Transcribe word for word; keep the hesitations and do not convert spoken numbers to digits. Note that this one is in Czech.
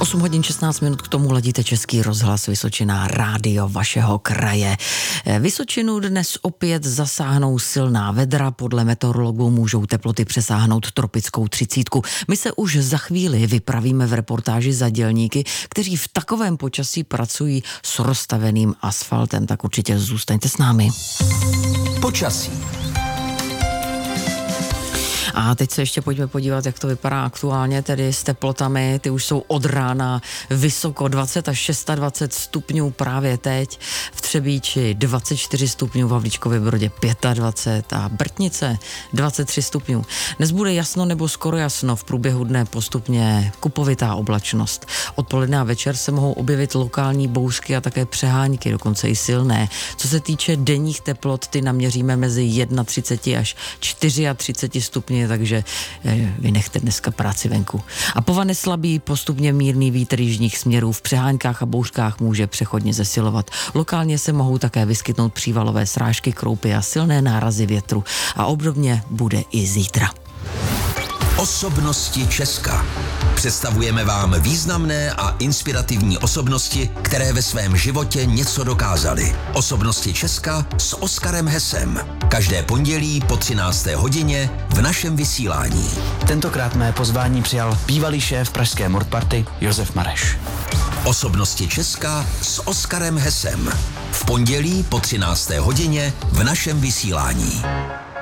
osm hodin šestnáct minut, k tomu ladíte Český rozhlas Vysočina, rádio vašeho kraje. Vysočinu dnes opět zasáhnou silná vedra, podle meteorologů můžou teploty přesáhnout tropickou třicítku. My se už za chvíli vypravíme v reportáži za dělníky, kteří v takovém počasí pracují s rozstaveným asfaltem, tak určitě zůstaňte s námi. Počasí. A teď se ještě pojďme podívat, jak to vypadá aktuálně, tedy s teplotami. Ty už jsou od rána vysoko, dvacet až dvacet šest stupňů právě teď. V Třebíči dvacet čtyři stupňů, v Havlíčkově Brodě dvacet pět a Brtnice dvacet tři stupňů. Dnes bude jasno nebo skoro jasno, v průběhu dne postupně kupovitá oblačnost. Odpoledne a večer se mohou objevit lokální bouřky a také přehánky, dokonce i silné. Co se týče denních teplot, ty naměříme mezi třicet jedna až třicet čtyři stupni, takže vy nechte dneska práci venku. A po vane slabý, postupně mírný vítr jižních směrů, v přeháňkách a bouřkách může přechodně zesilovat. Lokálně se mohou také vyskytnout přívalové srážky, kroupy a silné nárazy větru. A obdobně bude i zítra. Osobnosti Česka. Představujeme vám významné a inspirativní osobnosti, které ve svém životě něco dokázaly. Osobnosti Česka s Oskarem Hesem. Každé pondělí po třinácté hodině v našem vysílání. Tentokrát mé pozvání přijal bývalý šéf pražské Mordparty Josef Mareš. Osobnosti Česka s Oskarem Hesem. V pondělí po třinácté hodině v našem vysílání.